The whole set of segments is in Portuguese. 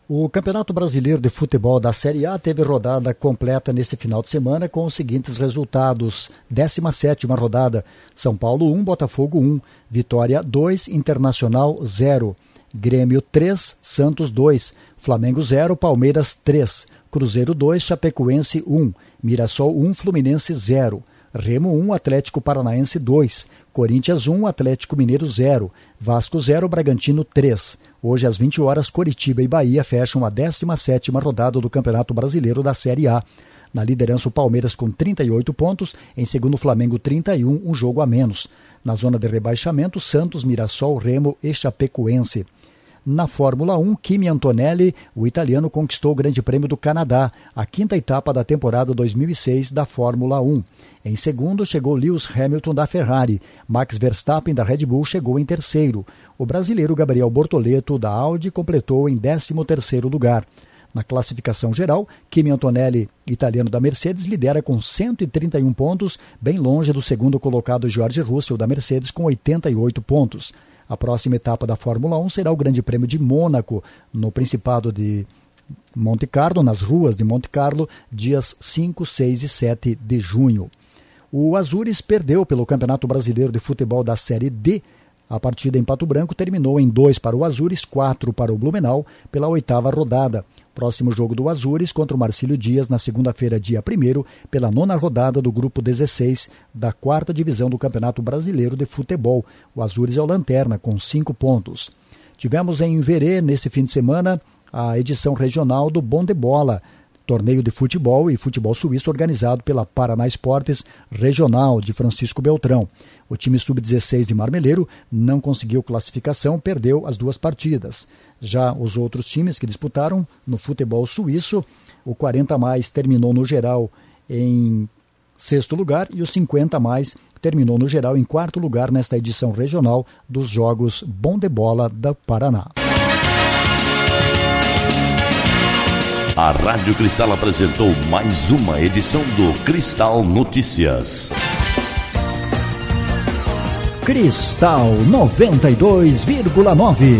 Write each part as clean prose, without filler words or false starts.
O Campeonato Brasileiro de Futebol da Série A teve rodada completa nesse final de semana com os seguintes resultados. 17ª rodada, São Paulo 1, Botafogo 1, Vitória 2, Internacional 0, Grêmio 3, Santos 2, Flamengo 0, Palmeiras 3, Cruzeiro 2, Chapecoense 1, Mirassol 1, Fluminense 0, Remo 1, Atlético Paranaense 2, Corinthians 1, Atlético Mineiro 0, Vasco 0, Bragantino 3. Hoje, às 20 horas, Coritiba e Bahia fecham a 17ª rodada do Campeonato Brasileiro da Série A. Na liderança, o Palmeiras com 38 pontos, em segundo o Flamengo 31, um jogo a menos. Na zona de rebaixamento, Santos, Mirassol, Remo e Chapecoense. Na Fórmula 1, Kimi Antonelli, o italiano, conquistou o Grande Prêmio do Canadá, a 5ª etapa da temporada 2006 da Fórmula 1. Em segundo, chegou Lewis Hamilton da Ferrari. Max Verstappen da Red Bull chegou em terceiro. O brasileiro Gabriel Bortoleto da Audi completou em 13º lugar. Na classificação geral, Kimi Antonelli, italiano da Mercedes, lidera com 131 pontos, bem longe do segundo colocado George Russell da Mercedes com 88 pontos. A próxima etapa da Fórmula 1 será o Grande Prêmio de Mônaco, no Principado de Monte Carlo, nas ruas de Monte Carlo, dias 5, 6 e 7 de junho. O Azures perdeu pelo Campeonato Brasileiro de Futebol da Série D. A partida em Pato Branco terminou em 2 para o Azures, 4 para o Blumenau, pela 8ª rodada. Próximo jogo do Azures contra o Marcílio Dias na segunda-feira, dia 1º, pela 9ª rodada do Grupo 16 da 4ª Divisão do Campeonato Brasileiro de Futebol. O Azures é o lanterna, com 5 pontos. Tivemos em Verê, nesse fim de semana, a edição regional do Bom de Bola, torneio de futebol e futebol suíço organizado pela Paraná Esportes Regional de Francisco Beltrão. O time sub-16 de Marmeleiro não conseguiu classificação, perdeu as 2 partidas. Já os outros times que disputaram no futebol suíço, o 40+ terminou no geral em 6º lugar e o 50+ terminou no geral em 4º lugar nesta edição regional dos Jogos Bom de Bola da Paraná. A Rádio Cristal apresentou mais uma edição do Cristal Notícias. Cristal 92,9.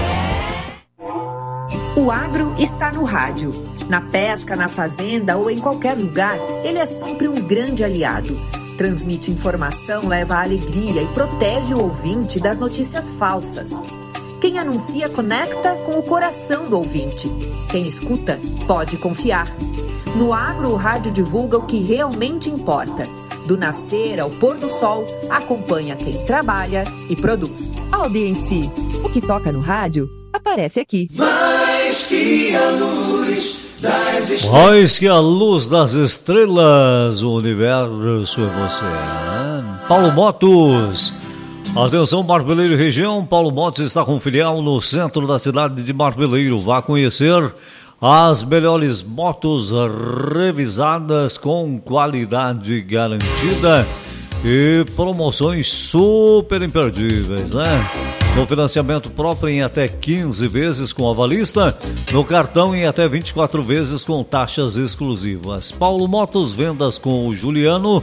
O agro está no rádio. Na pesca, na fazenda ou em qualquer lugar, ele é sempre um grande aliado. Transmite informação, leva alegria e protege o ouvinte das notícias falsas. Quem anuncia conecta com o coração do ouvinte. Quem escuta pode confiar. No agro, o rádio divulga o que realmente importa. Do nascer ao pôr do sol, acompanha quem trabalha e produz. Audiência. O que toca no rádio aparece aqui. Mais que a luz das estrelas. Mais que a luz das estrelas, o universo é você. Paulo Motos. Atenção, Marmeleiro e região, Paulo Motos está com filial no centro da cidade de Marmeleiro. Vá conhecer as melhores motos revisadas com qualidade garantida e promoções super imperdíveis, né? No financiamento próprio em até 15 vezes com avalista, no cartão em até 24 vezes com taxas exclusivas. Paulo Motos, vendas com o Juliano,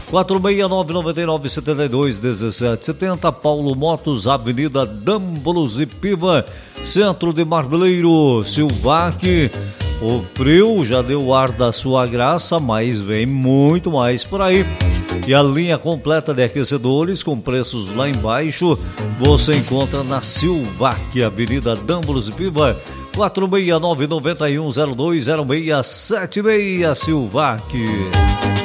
469-9972-1770, Paulo Motos, Avenida Dâmbulos e Piva, centro de Marmeleiro. Silvac, o frio já deu o ar da sua graça, mas vem muito mais por aí. E a linha completa de aquecedores com preços lá embaixo você encontra na Silvac, Avenida Dâmbulos e Piva, 469-9102-0676, Silvac.